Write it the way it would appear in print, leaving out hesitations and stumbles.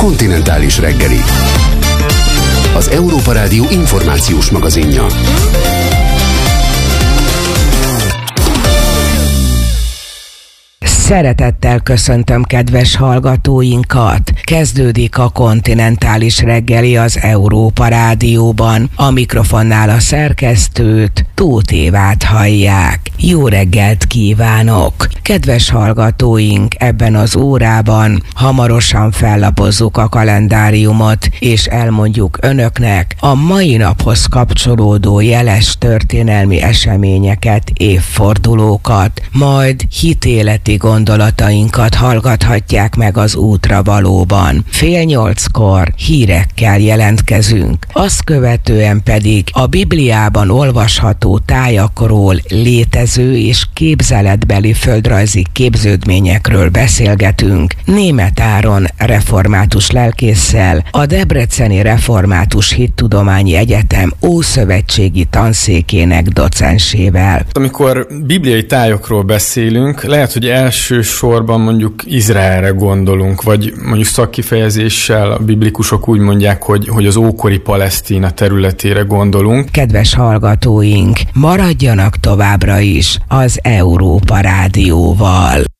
Kontinentális reggeli. Az Európa Rádió információs magazinja. Szeretettel köszöntöm kedves hallgatóinkat! Kezdődik a Kontinentális reggeli az Európa Rádióban. A mikrofonnál a szerkesztőt, Tóth Évát hallják. Jó reggelt kívánok! Kedves hallgatóink, ebben az órában hamarosan fellapozzuk a kalendáriumot, és elmondjuk önöknek a mai naphoz kapcsolódó jeles történelmi eseményeket, évfordulókat, majd hitéleti gondolatainkat hallgathatják meg az útra valóban. 7:30 hírekkel jelentkezünk. Azt követően pedig a Bibliában olvasható tájakról, létező és képzeletbeli földrajzi képződményekről beszélgetünk Németh Áron református lelkésszel, a Debreceni Református Hittudományi Egyetem ószövetségi tanszékének docensével. Amikor bibliai tájakról beszélünk, lehet, hogy elsősorban mondjuk Izraelre gondolunk, vagy mondjuk szakkifejezéssel a biblikusok úgy mondják, hogy az ókori Palesztina területére gondolunk. Kedves hallgatóink, maradjanak továbbra is az Európa Rádióval.